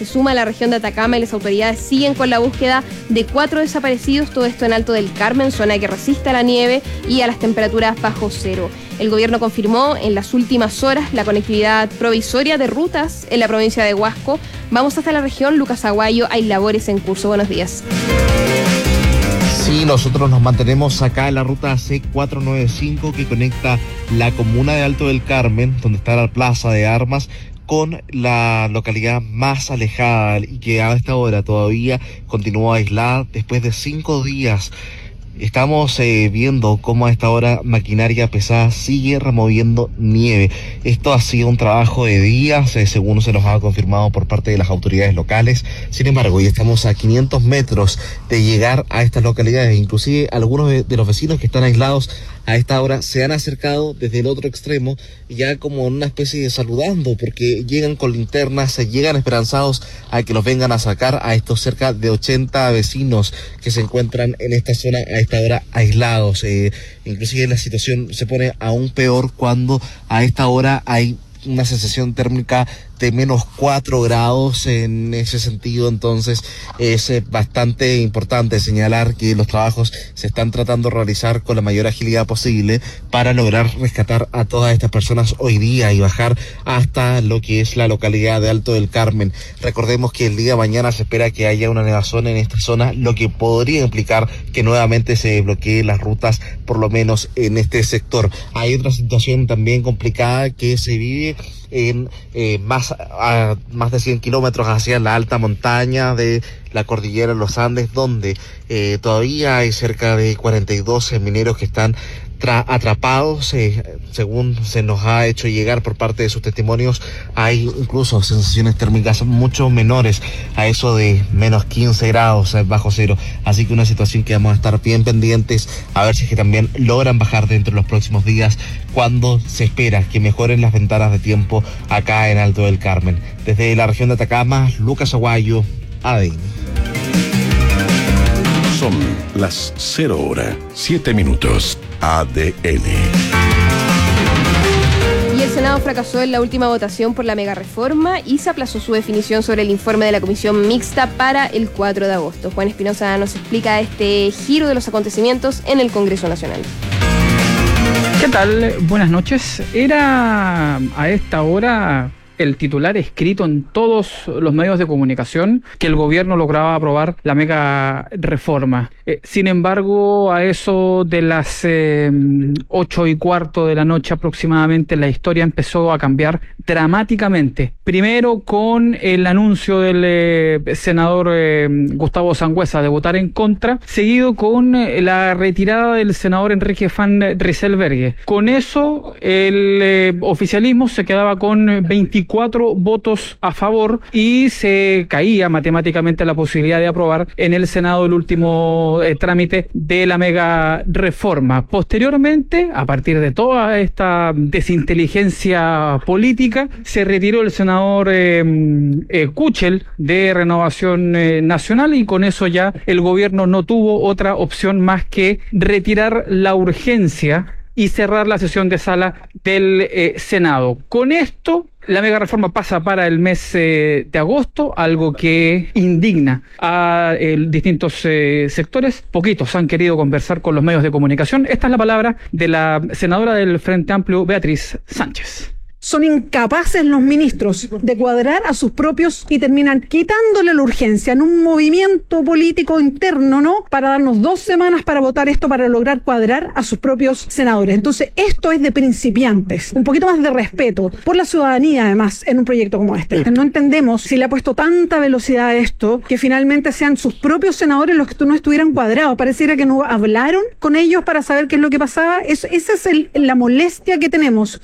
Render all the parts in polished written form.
se suma a la región de Atacama y las autoridades siguen con la búsqueda de 4 desaparecidos, todo esto en Alto del Carmen, zona que resiste a la nieve y a las temperaturas bajo cero. El gobierno confirmó en las últimas horas la conectividad provisoria de rutas en la provincia de Huasco. Vamos hasta la región, Lucas Aguayo, hay labores en curso. Buenos días. Sí, nosotros nos mantenemos acá en la ruta C495 que conecta la comuna de Alto del Carmen, donde está la plaza de armas, con la localidad más alejada y que a esta hora todavía continúa aislada después de 5 días. Estamos viendo cómo a esta hora maquinaria pesada sigue removiendo nieve. Esto ha sido un trabajo de días, según se nos ha confirmado por parte de las autoridades locales. Sin embargo, ya estamos a 500 metros de llegar a estas localidades. Inclusive algunos de los vecinos que están aislados a esta hora se han acercado desde el otro extremo, ya como en una especie de saludando, porque llegan con linternas, se llegan esperanzados a que los vengan a sacar a estos cerca de 80 vecinos que se encuentran en esta zona a esta hora aislados. Inclusive la situación se pone aún peor cuando a esta hora hay una sensación térmica de menos 4 grados en ese sentido. Entonces es bastante importante señalar que los trabajos se están tratando de realizar con la mayor agilidad posible para lograr rescatar a todas estas personas hoy día y bajar hasta lo que es la localidad de Alto del Carmen. Recordemos que el día de mañana se espera que haya una nevazón en esta zona, lo que podría implicar que nuevamente se bloqueen las rutas, por lo menos en este sector. Hay otra situación también complicada que se vive en más de 100 kilómetros hacia la alta montaña de la cordillera de los Andes, donde todavía hay cerca de 42 mineros que están atrapados. Según se nos ha hecho llegar por parte de sus testimonios, hay incluso sensaciones térmicas mucho menores, a eso de menos 15 grados bajo cero. Así que una situación que vamos a estar bien pendientes a ver si es que también logran bajar dentro de los próximos días, cuando se espera que mejoren las ventanas de tiempo acá en Alto del Carmen. Desde la región de Atacama, Lucas Aguayo, ADN. Son las 0:07. ADN. Y el Senado fracasó en la última votación por la megareforma y se aplazó su definición sobre el informe de la comisión mixta para el 4 de agosto. Juan Espinosa nos explica este giro de los acontecimientos en el Congreso Nacional. ¿Qué tal? Buenas noches. Era a esta hora el titular escrito en todos los medios de comunicación que el gobierno lograba aprobar la mega reforma. Sin embargo, a eso de las 8:15 de la noche aproximadamente, la historia empezó a cambiar dramáticamente. Primero con el anuncio del senador Gustavo Sangüesa de votar en contra, seguido con la retirada del senador Enrique Van Rysselberghe. Con eso, el oficialismo se quedaba con 24 votos a favor y se caía matemáticamente la posibilidad de aprobar en el Senado el último trámite de la mega reforma. Posteriormente, a partir de toda esta desinteligencia política, se retiró el senador Kuchel de Renovación Nacional y con eso ya el gobierno no tuvo otra opción más que retirar la urgencia y cerrar la sesión de sala del Senado. Con esto, la mega reforma pasa para el mes de agosto, algo que indigna a distintos sectores. Poquitos han querido conversar con los medios de comunicación. Esta es la palabra de la senadora del Frente Amplio, Beatriz Sánchez. Son incapaces los ministros de cuadrar a sus propios y terminan quitándole la urgencia en un movimiento político interno, ¿no? Para darnos 2 semanas para votar esto, para lograr cuadrar a sus propios senadores. Entonces, esto es de principiantes. Un poquito más de respeto por la ciudadanía, además, en un proyecto como este. No entendemos si le ha puesto tanta velocidad a esto que finalmente sean sus propios senadores los que no estuvieran cuadrados. Pareciera que no hablaron con ellos para saber qué es lo que pasaba. Esa es la molestia que tenemos.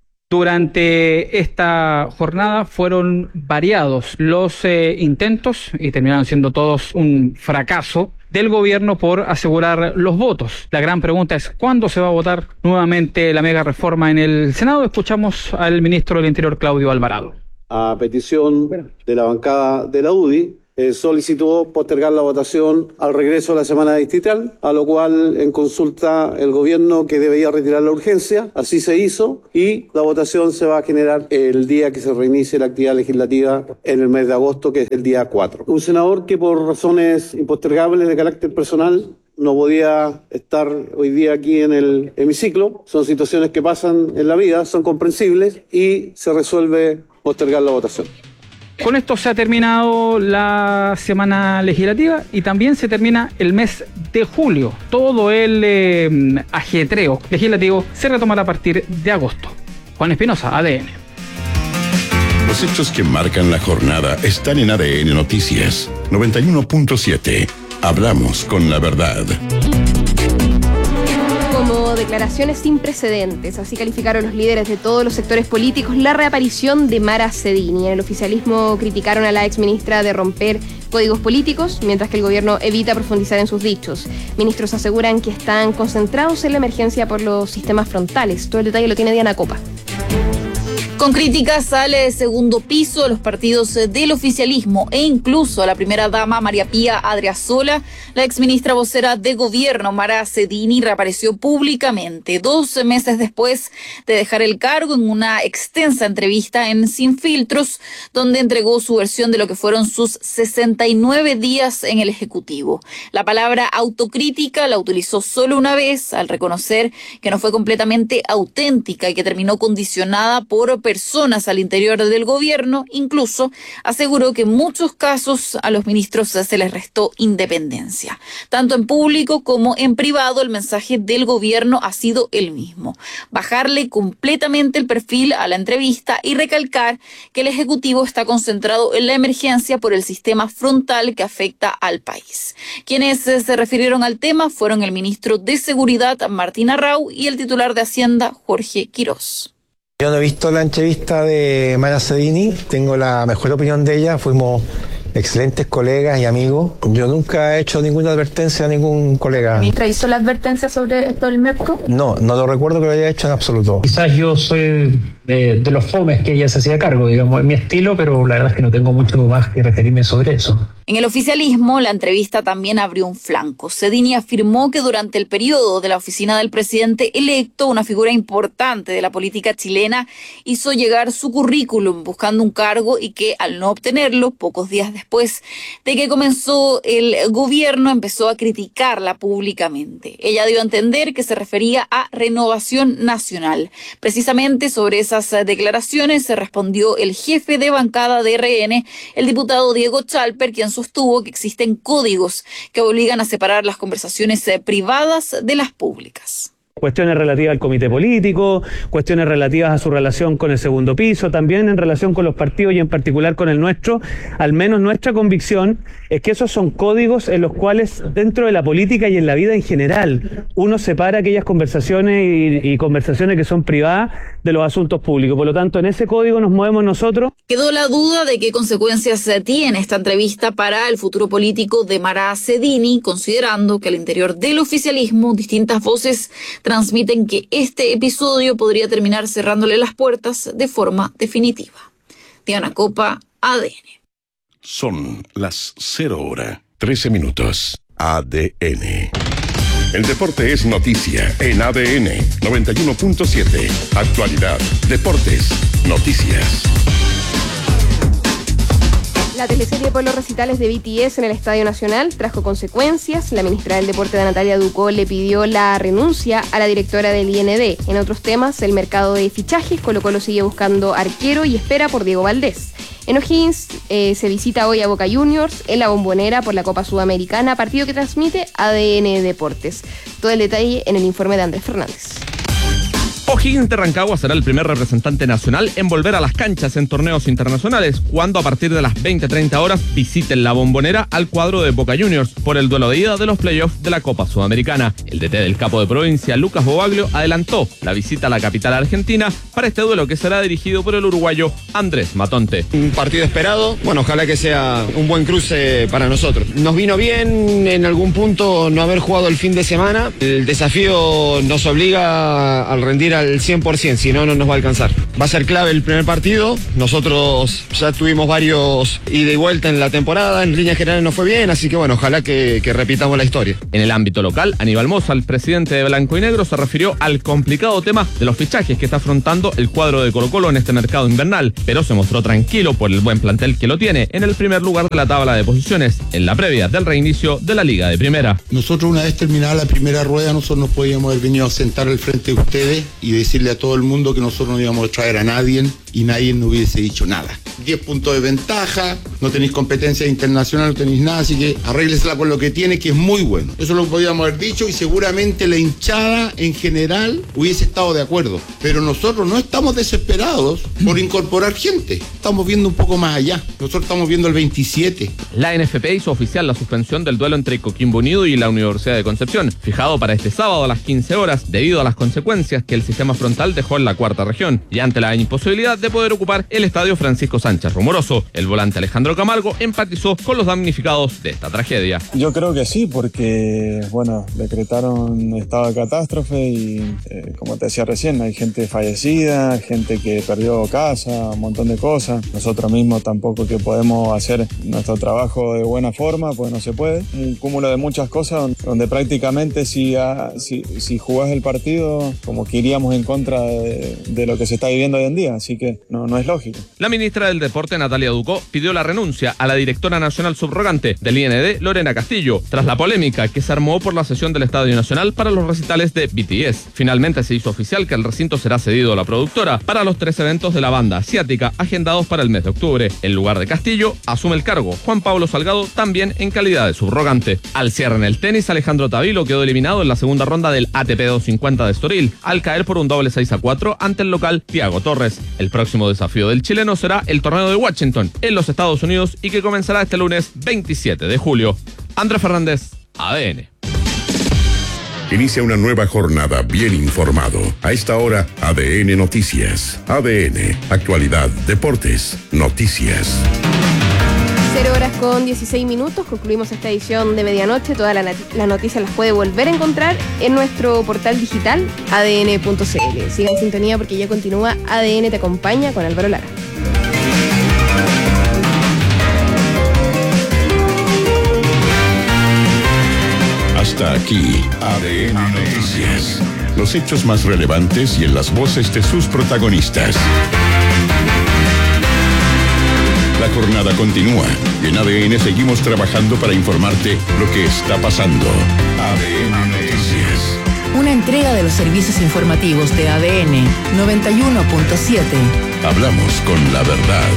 Durante esta jornada fueron variados los intentos, y terminaron siendo todos un fracaso, del gobierno por asegurar los votos. La gran pregunta es, ¿cuándo se va a votar nuevamente la mega reforma en el Senado? Escuchamos al ministro del Interior, Claudio Alvarado. A petición de la bancada de la UDI, solicitó postergar la votación al regreso de la semana distrital, a lo cual en consulta el gobierno que debía retirar la urgencia, así se hizo, y la votación se va a generar el día que se reinicie la actividad legislativa en el mes de agosto, que es el día 4. Un senador que por razones impostergables de carácter personal no podía estar hoy día aquí en el hemiciclo. Son situaciones que pasan en la vida, son comprensibles y se resuelve postergar la votación. Con esto se ha terminado la semana legislativa y también se termina el mes de julio. Todo el ajetreo legislativo se retomará a partir de agosto. Juan Espinosa, ADN. Los hechos que marcan la jornada están en ADN Noticias 91.7. Hablamos con la verdad. Como declaraciones sin precedentes, así calificaron los líderes de todos los sectores políticos la reaparición de Mara Cedini. En el oficialismo criticaron a la exministra de romper códigos políticos, mientras que el gobierno evita profundizar en sus dichos. Ministros aseguran que están concentrados en la emergencia por los sistemas frontales. Todo el detalle lo tiene Diana Copa. Con críticas al segundo piso, los partidos del oficialismo e incluso a la primera dama María Pía Adriasola, la exministra vocera de gobierno Mara Cedini reapareció públicamente 2 meses después de dejar el cargo en una extensa entrevista en Sin Filtros, donde entregó su versión de lo que fueron sus 69 días en el Ejecutivo. La palabra autocrítica la utilizó solo una vez al reconocer que no fue completamente auténtica y que terminó condicionada por personas al interior del gobierno. Incluso aseguró que en muchos casos a los ministros se les restó independencia. Tanto en público como en privado, el mensaje del gobierno ha sido el mismo: bajarle completamente el perfil a la entrevista y recalcar que el Ejecutivo está concentrado en la emergencia por el sistema frontal que afecta al país. Quienes se refirieron al tema fueron el ministro de Seguridad, Martín Arrau, y el titular de Hacienda, Jorge Quirós. Yo no he visto la entrevista de Mara Cedini, tengo la mejor opinión de ella, fuimos excelentes colegas y amigos. Yo nunca he hecho ninguna advertencia a ningún colega. ¿La ministra hizo la advertencia sobre esto del MEPCO? No lo recuerdo que lo haya hecho en absoluto. Quizás yo soy de los fomes que ella se hacía cargo, digamos, es mi estilo, pero la verdad es que no tengo mucho más que referirme sobre eso. En el oficialismo, la entrevista también abrió un flanco. Cedini afirmó que durante el periodo de la oficina del presidente electo, una figura importante de la política chilena hizo llegar su currículum buscando un cargo y que al no obtenerlo, pocos días después de que comenzó el gobierno, empezó a criticarla públicamente. Ella dio a entender que se refería a Renovación Nacional. Precisamente sobre esas declaraciones se respondió el jefe de bancada de RN, el diputado Diego Chalper, quien sostuvo que existen códigos que obligan a separar las conversaciones privadas de las públicas. Cuestiones relativas al comité político, cuestiones relativas a su relación con el segundo piso, también en relación con los partidos y en particular con el nuestro. Al menos nuestra convicción es que esos son códigos en los cuales dentro de la política y en la vida en general uno separa aquellas conversaciones y conversaciones que son privadas de los asuntos públicos. Por lo tanto, en ese código nos movemos nosotros. Quedó la duda de qué consecuencias tiene esta entrevista para el futuro político de Mara Cedini, considerando que al interior del oficialismo distintas voces transmiten que este episodio podría terminar cerrándole las puertas de forma definitiva. Diana Copa, ADN. Son las 0:13. ADN. El deporte es noticia en ADN 91.7. Actualidad, deportes, noticias. La teleserie por los recitales de BTS en el Estadio Nacional trajo consecuencias. La ministra del Deporte, Natalia Ducó, le pidió la renuncia a la directora del IND. En otros temas, el mercado de fichajes, Colo-Colo sigue buscando arquero y espera por Diego Valdés. En O'Higgins se visita hoy a Boca Juniors en la Bombonera por la Copa Sudamericana, partido que transmite ADN Deportes. Todo el detalle en el informe de Andrés Fernández. O'Higgins de Rancagua será el primer representante nacional en volver a las canchas en torneos internacionales, cuando a partir de las 20:30 horas visiten la Bombonera al cuadro de Boca Juniors por el duelo de ida de los playoffs de la Copa Sudamericana. El DT del capo de provincia, Lucas Bobaglio, adelantó la visita a la capital argentina para este duelo que será dirigido por el uruguayo Andrés Matonte. Un partido esperado, bueno, ojalá que sea un buen cruce para nosotros. Nos vino bien en algún punto no haber jugado el fin de semana. El desafío nos obliga al rendir al 100%, si no, no nos va a alcanzar. Va a ser clave el primer partido. Nosotros ya tuvimos varios ida y vuelta en la temporada, en líneas generales no fue bien, así que bueno, ojalá que repitamos la historia. En el ámbito local, Aníbal Mosa, el presidente de Blanco y Negro, se refirió al complicado tema de los fichajes que está afrontando el cuadro de Colo-Colo en este mercado invernal, pero se mostró tranquilo por el buen plantel que lo tiene en el primer lugar de la tabla de posiciones, en la previa del reinicio de la Liga de Primera. Nosotros, una vez terminada la primera rueda, nosotros nos podíamos haber venido a sentar al frente de ustedes y decirle a todo el mundo que nosotros no íbamos a traer a nadie y nadie nos hubiese dicho nada. 10 puntos de ventaja, no tenéis competencia internacional, no tenéis nada, así que arréglesela con lo que tiene, que es muy bueno. Eso lo podíamos haber dicho y seguramente la hinchada en general hubiese estado de acuerdo. Pero nosotros no estamos desesperados por incorporar gente. Estamos viendo un poco más allá. Nosotros estamos viendo el 27. La NFP hizo oficial la suspensión del duelo entre Coquimbo Unido y la Universidad de Concepción, fijado para este sábado a las 15 horas, debido a las consecuencias que el sistema frontal dejó en la cuarta región, y ante la imposibilidad de poder ocupar el estadio Francisco Sánchez Rumoroso. El volante Alejandro Camargo empatizó con los damnificados de esta tragedia. Yo creo que sí, porque, bueno, decretaron estado de catástrofe y, como te decía recién, hay gente fallecida, gente que perdió casa, un montón de cosas. Nosotros mismos tampoco que podemos hacer nuestro trabajo de buena forma, pues no se puede. Un cúmulo de muchas cosas donde prácticamente si jugás el partido, como que iríamos en contra de lo que se está viviendo hoy en día, así que no es lógico. La ministra del Deporte, Natalia Ducó, pidió la renuncia a la directora nacional subrogante del IND, Lorena Castillo, tras la polémica que se armó por la cesión del Estadio Nacional para los recitales de BTS. Finalmente se hizo oficial que el recinto será cedido a la productora para los 3 eventos de la banda asiática agendados para el mes de octubre. En lugar de Castillo, asume el cargo Juan Pablo Salgado, también en calidad de subrogante. Al cierre en el tenis, Alejandro Tavilo quedó eliminado en la segunda ronda del ATP 250 de Estoril, al caer por un doble 6-4 ante el local Thiago Torres. El próximo desafío del chileno será el torneo de Washington, en los Estados Unidos, y que comenzará este lunes 27 de julio. Andrés Fernández, ADN. Inicia una nueva jornada bien informado. A esta hora, ADN Noticias. ADN, actualidad, deportes, noticias. 0:16. Concluimos esta edición de medianoche. Todas las noticias las puede volver a encontrar en nuestro portal digital adn.cl. Sigan en sintonía porque ya continúa ADN Te Acompaña con Álvaro Lara. Hasta aquí, ADN Noticias. Los hechos más relevantes y en las voces de sus protagonistas. La jornada continúa y en ADN seguimos trabajando para informarte lo que está pasando. ADN Noticias. Una entrega de los servicios informativos de ADN 91.7. Hablamos con la verdad.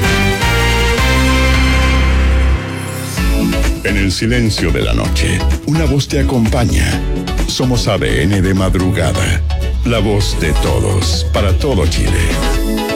En el silencio de la noche, una voz te acompaña. Somos ADN de madrugada. La voz de todos, para todo Chile.